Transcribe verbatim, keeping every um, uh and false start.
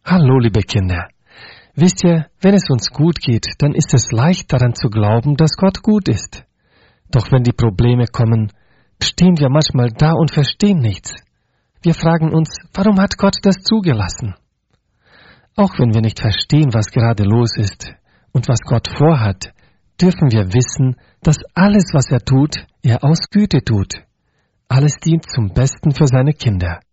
Hallo, liebe Kinder. Wisst ihr, wenn es uns gut geht, dann ist es leicht daran zu glauben, dass Gott gut ist. Doch wenn die Probleme kommen, stehen wir manchmal da und verstehen nichts. Wir fragen uns, warum hat Gott das zugelassen? Auch wenn wir nicht verstehen, was gerade los ist und was Gott vorhat, dürfen wir wissen, dass alles, was er tut, er aus Güte tut. Alles dient zum Besten für seine Kinder.